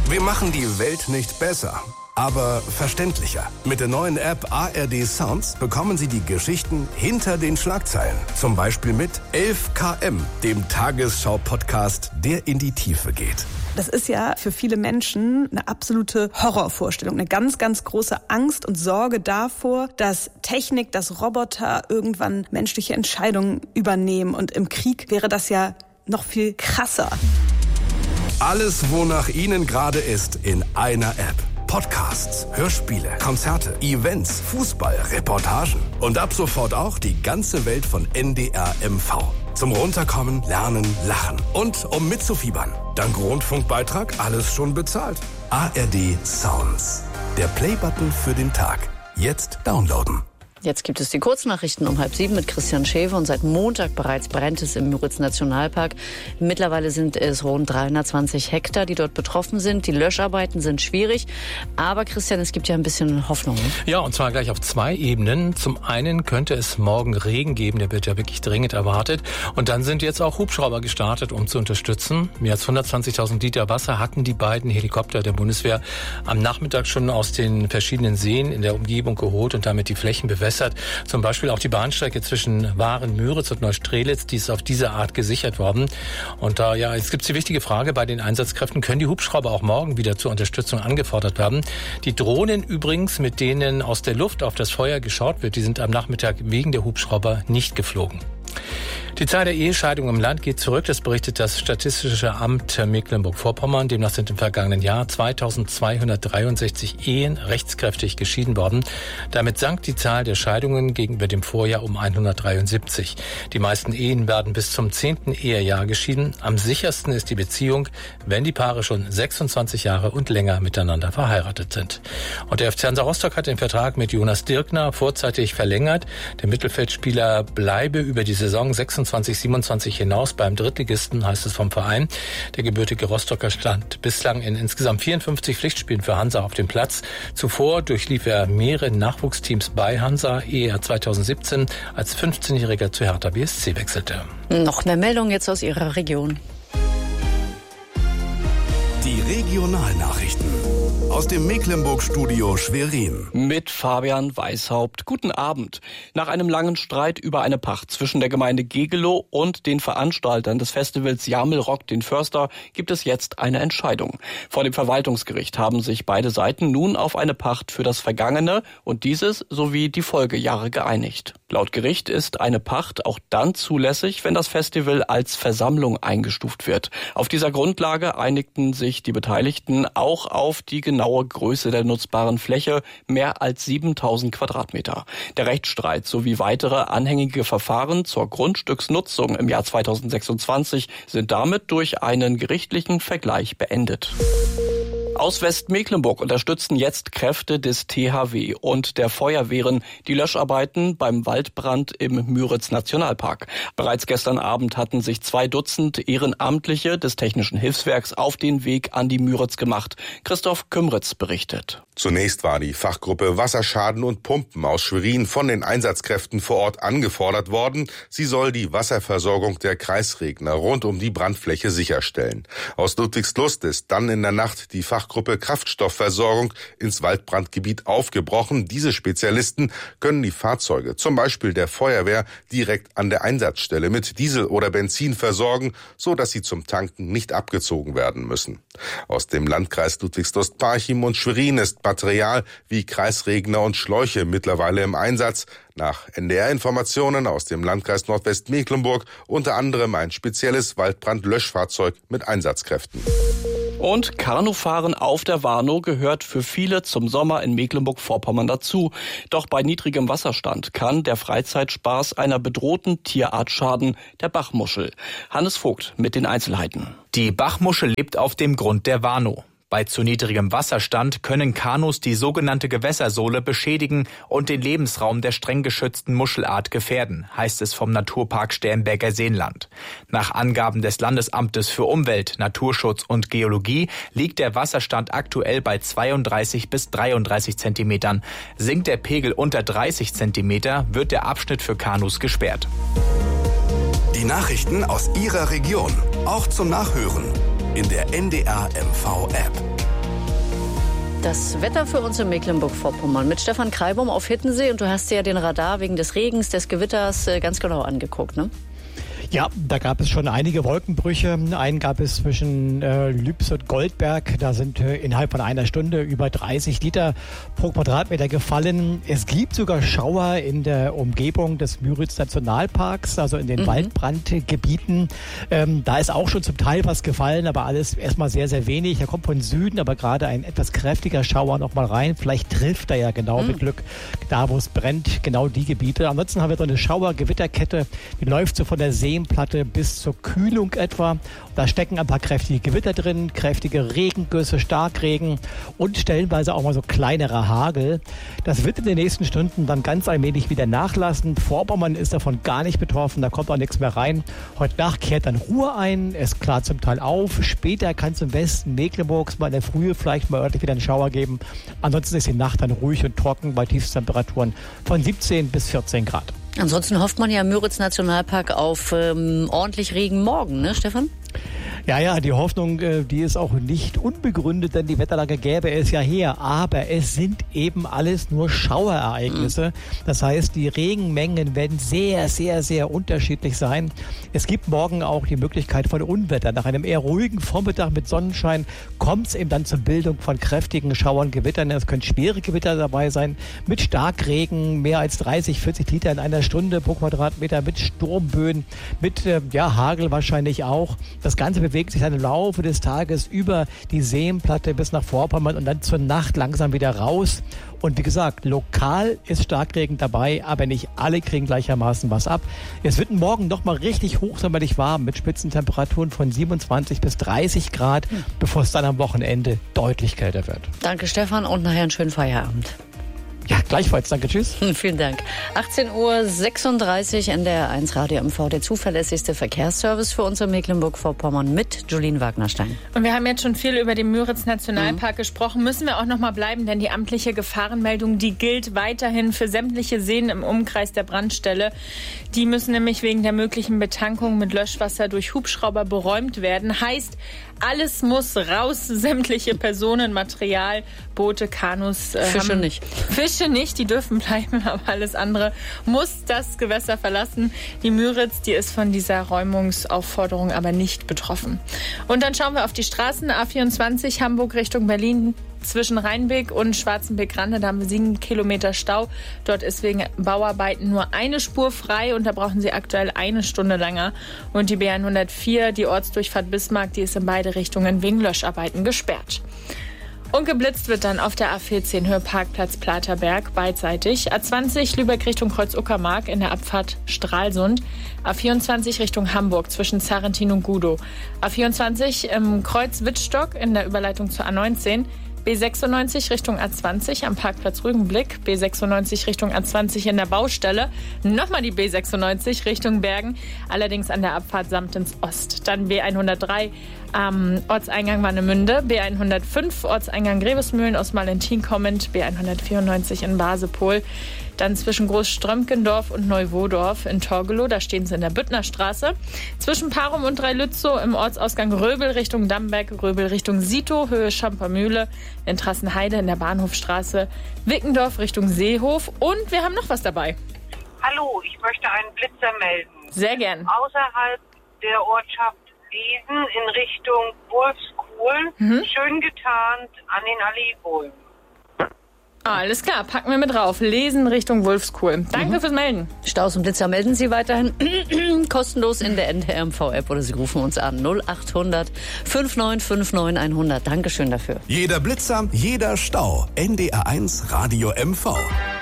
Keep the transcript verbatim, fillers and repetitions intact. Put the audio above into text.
Wir machen die Welt nicht besser, aber verständlicher. Mit der neuen App A R D Sounds bekommen Sie die Geschichten hinter den Schlagzeilen. Zum Beispiel mit elf Kilometer pro Stunde, dem Tagesschau-Podcast, der in die Tiefe geht. Das ist ja für viele Menschen eine absolute Horrorvorstellung, eine ganz, ganz große Angst und Sorge davor, dass Technik, dass Roboter irgendwann menschliche Entscheidungen übernehmen. Und im Krieg wäre das ja noch viel krasser. Alles, wonach Ihnen gerade ist, in einer App. Podcasts, Hörspiele, Konzerte, Events, Fußball, Reportagen und ab sofort auch die ganze Welt von N D R M V. Zum Runterkommen, Lernen, Lachen und um mitzufiebern. Dank Rundfunkbeitrag alles schon bezahlt. A R D Sounds. Der Playbutton für den Tag. Jetzt downloaden. Jetzt gibt es die Kurznachrichten um halb sieben mit Christian Schäfer und seit Montag bereits brennt es im Müritz-Nationalpark. Mittlerweile sind es rund dreihundertzwanzig Hektar, die dort betroffen sind. Die Löscharbeiten sind schwierig, aber Christian, es gibt ja ein bisschen Hoffnung. Ja, und zwar gleich auf zwei Ebenen. Zum einen könnte es morgen Regen geben, der wird ja wirklich dringend erwartet. Und dann sind jetzt auch Hubschrauber gestartet, um zu unterstützen. Mehr als hundertzwanzigtausend Liter Wasser hatten die beiden Helikopter der Bundeswehr am Nachmittag schon aus den verschiedenen Seen in der Umgebung geholt und damit die Flächen bewässert. Zum Beispiel auch die Bahnstrecke zwischen Waren-Müritz und Neustrelitz, die ist auf diese Art gesichert worden. Und da, ja, jetzt gibt es die wichtige Frage bei den Einsatzkräften, können die Hubschrauber auch morgen wieder zur Unterstützung angefordert werden? Die Drohnen übrigens, mit denen aus der Luft auf das Feuer geschaut wird, die sind am Nachmittag wegen der Hubschrauber nicht geflogen. Die Zahl der Ehescheidungen im Land geht zurück, das berichtet das Statistische Amt Mecklenburg-Vorpommern. Demnach sind im vergangenen Jahr zweitausendzweihundertdreiundsechzig Ehen rechtskräftig geschieden worden. Damit sank die Zahl der Scheidungen gegenüber dem Vorjahr um hundertdreiundsiebzig. Die meisten Ehen werden bis zum zehnten Ehejahr geschieden. Am sichersten ist die Beziehung, wenn die Paare schon sechsundzwanzig Jahre und länger miteinander verheiratet sind. Und der F C Hansa Rostock hat den Vertrag mit Jonas Dirkner vorzeitig verlängert. Der Mittelfeldspieler bleibe über die Saison sechsundzwanzig siebenundzwanzig hinaus beim Drittligisten, heißt es vom Verein. Der gebürtige Rostocker stand bislang in insgesamt vierundfünfzig Pflichtspielen für Hansa auf dem Platz. Zuvor durchlief er mehrere Nachwuchsteams bei Hansa, ehe er zweitausendsiebzehn als fünfzehnjähriger zu Hertha B S C wechselte. Noch mehr Meldungen jetzt aus Ihrer Region. Die Regionalnachrichten aus dem Mecklenburg-Studio Schwerin. Mit Fabian Weishaupt. Guten Abend. Nach einem langen Streit über eine Pacht zwischen der Gemeinde Gegelow und den Veranstaltern des Festivals Jamel Rock den Förster gibt es jetzt eine Entscheidung. Vor dem Verwaltungsgericht haben sich beide Seiten nun auf eine Pacht für das vergangene und dieses sowie die Folgejahre geeinigt. Laut Gericht ist eine Pacht auch dann zulässig, wenn das Festival als Versammlung eingestuft wird. Auf dieser Grundlage einigten sich die Beteiligten auch auf die genaue Größe der nutzbaren Fläche, mehr als siebentausend Quadratmeter. Der Rechtsstreit sowie weitere anhängige Verfahren zur Grundstücksnutzung im Jahr zweitausendsechsundzwanzig sind damit durch einen gerichtlichen Vergleich beendet. Aus Westmecklenburg unterstützen jetzt Kräfte des T H W und der Feuerwehren die Löscharbeiten beim Waldbrand im Müritz-Nationalpark. Bereits gestern Abend hatten sich zwei Dutzend Ehrenamtliche des Technischen Hilfswerks auf den Weg an die Müritz gemacht. Christoph Kümritz berichtet. Zunächst war die Fachgruppe Wasserschaden und Pumpen aus Schwerin von den Einsatzkräften vor Ort angefordert worden. Sie soll die Wasserversorgung der Kreisregner rund um die Brandfläche sicherstellen. Aus Ludwigslust ist dann in der Nacht die Fachgruppe Kraftstoffversorgung ins Waldbrandgebiet aufgebrochen. Diese Spezialisten können die Fahrzeuge, zum Beispiel der Feuerwehr, direkt an der Einsatzstelle mit Diesel oder Benzin versorgen, so dass sie zum Tanken nicht abgezogen werden müssen. Aus dem Landkreis Ludwigslust-Parchim und Schwerin ist Material wie Kreisregner und Schläuche mittlerweile im Einsatz. Nach N D R-Informationen aus dem Landkreis Nordwestmecklenburg unter anderem ein spezielles Waldbrandlöschfahrzeug mit Einsatzkräften. Und Kanufahren auf der Warnow gehört für viele zum Sommer in Mecklenburg-Vorpommern dazu. Doch bei niedrigem Wasserstand kann der Freizeitspaß einer bedrohten Tierart schaden, der Bachmuschel. Hannes Vogt mit den Einzelheiten. Die Bachmuschel lebt auf dem Grund der Warnow. Bei zu niedrigem Wasserstand können Kanus die sogenannte Gewässersohle beschädigen und den Lebensraum der streng geschützten Muschelart gefährden, heißt es vom Naturpark Sternberger Seenland. Nach Angaben des Landesamtes für Umwelt, Naturschutz und Geologie liegt der Wasserstand aktuell bei zweiunddreißig bis dreiunddreißig Zentimetern. Sinkt der Pegel unter dreißig Zentimeter, wird der Abschnitt für Kanus gesperrt. Die Nachrichten aus Ihrer Region, auch zum Nachhören in der N D R M V App. Das Wetter für uns in Mecklenburg-Vorpommern mit Stefan Kreibum auf Hittensee. Und du hast dir ja den Radar wegen des Regens, des Gewitters ganz genau angeguckt, ne? Ja, da gab es schon einige Wolkenbrüche. Einen gab es zwischen äh, Lübs und Goldberg. Da sind äh, innerhalb von einer Stunde über dreißig Liter pro Quadratmeter gefallen. Es gibt sogar Schauer in der Umgebung des Müritz-Nationalparks, also in den mhm. Waldbrandgebieten. Ähm, da ist auch schon zum Teil was gefallen, aber alles erstmal sehr, sehr wenig. Er kommt von Süden, aber gerade ein etwas kräftiger Schauer noch mal rein. Vielleicht trifft er ja genau mhm. mit Glück da, wo es brennt, genau die Gebiete. Ansonsten haben wir so eine Schauer-Gewitterkette, die läuft so von der See Platte bis zur Kühlung etwa. Da stecken ein paar kräftige Gewitter drin, kräftige Regengüsse, Starkregen und stellenweise auch mal so kleinere Hagel. Das wird in den nächsten Stunden dann ganz allmählich wieder nachlassen. Vorpommern ist davon gar nicht betroffen, da kommt auch nichts mehr rein. Heute Nacht kehrt dann Ruhe ein, es klart zum Teil auf. Später kann es im Westen Mecklenburgs mal in der Frühe vielleicht mal örtlich wieder einen Schauer geben. Ansonsten ist die Nacht dann ruhig und trocken bei Tiefstemperaturen von siebzehn bis vierzehn Grad. Ansonsten hofft man ja im Müritz-Nationalpark auf ähm, ordentlich Regen morgen, ne, Stefan? Ja, ja, die Hoffnung, die ist auch nicht unbegründet, denn die Wetterlage gäbe es ja her. Aber es sind eben alles nur Schauerereignisse. Das heißt, die Regenmengen werden sehr, sehr, sehr unterschiedlich sein. Es gibt morgen auch die Möglichkeit von Unwetter. Nach einem eher ruhigen Vormittag mit Sonnenschein kommt es eben dann zur Bildung von kräftigen Schauern, Gewittern. Es können schwere Gewitter dabei sein mit Starkregen, mehr als dreißig, vierzig Liter in einer Stunde pro Quadratmeter, mit Sturmböen, mit äh, ja, Hagel wahrscheinlich auch. Das Ganze bewegt sich dann im Laufe des Tages über die Seenplatte bis nach Vorpommern und dann zur Nacht langsam wieder raus. Und wie gesagt, lokal ist Starkregen dabei, aber nicht alle kriegen gleichermaßen was ab. Es wird morgen noch mal richtig hochsommerlich warm mit Spitzentemperaturen von siebenundzwanzig bis dreißig Grad, hm. bevor es dann am Wochenende deutlich kälter wird. Danke, Stefan, und nachher einen schönen Feierabend. Ja, gleichfalls. Danke, tschüss. Vielen Dank. achtzehn Uhr sechsunddreißig, N D R eins Radio M V, der zuverlässigste Verkehrsservice für uns in Mecklenburg-Vorpommern mit Julien Wagnerstein. Und wir haben jetzt schon viel über den Müritz-Nationalpark mhm. gesprochen. Müssen wir auch noch mal bleiben, denn die amtliche Gefahrenmeldung, die gilt weiterhin für sämtliche Seen im Umkreis der Brandstelle. Die müssen nämlich wegen der möglichen Betankung mit Löschwasser durch Hubschrauber beräumt werden. Heißt, alles muss raus, sämtliche Personen, Material, Boote, Kanus. Äh, Fische haben, nicht. Fische nicht, die dürfen bleiben, aber alles andere muss das Gewässer verlassen. Die Müritz, die ist von dieser Räumungsaufforderung aber nicht betroffen. Und dann schauen wir auf die Straßen. A vierundzwanzig Hamburg Richtung Berlin. Zwischen Rheinbeck und Schwarzenbeck-Rande, da haben wir sieben Kilometer Stau. Dort ist wegen Bauarbeiten nur eine Spur frei und da brauchen Sie aktuell eine Stunde länger. Und die B hundertvier, die Ortsdurchfahrt Bismarck, die ist in beide Richtungen wegen Löscharbeiten gesperrt. Und geblitzt wird dann auf der A vierzehn Höhe Parkplatz Platerberg beidseitig. A zwanzig Lübeck Richtung Kreuz-Uckermark in der Abfahrt Stralsund. A vierundzwanzig Richtung Hamburg zwischen Zarrentin und Gudow. A vierundzwanzig im Kreuz Wittstock in der Überleitung zur A neunzehn. B sechsundneunzig Richtung A zwanzig am Parkplatz Rügenblick, B sechsundneunzig Richtung A zwanzig in der Baustelle, nochmal die B sechsundneunzig Richtung Bergen, allerdings an der Abfahrt Samtens Ost. Dann B hundertdrei am Ortseingang Warnemünde, B hundertfünf Ortseingang Grevesmühlen aus Malentin kommend, B hundertvierundneunzig in Basepol. Dann zwischen Großströmkendorf und Neuwodorf in Torgelow, da stehen sie in der Büttnerstraße. Zwischen Parum und Dreilützow im Ortsausgang Röbel Richtung Damberg, Röbel Richtung Sito, Höhe Schampermühle, in Trassenheide in der Bahnhofstraße, Wickendorf Richtung Seehof. Und wir haben noch was dabei. Hallo, ich möchte einen Blitzer melden. Sehr gern. Außerhalb der Ortschaft Wiesen in Richtung Wolfskuhl, mhm. schön getarnt an den Alleebäumen. Ah, alles klar, packen wir mit drauf. Lesen Richtung Wolfskuhl. Danke mhm. fürs Melden. Staus und Blitzer melden Sie weiterhin kostenlos in der N D R M V-App oder Sie rufen uns an null acht hundert fünfundneunzig neunundfünfzig hundert. Dankeschön dafür. Jeder Blitzer, jeder Stau. N D R eins Radio M V.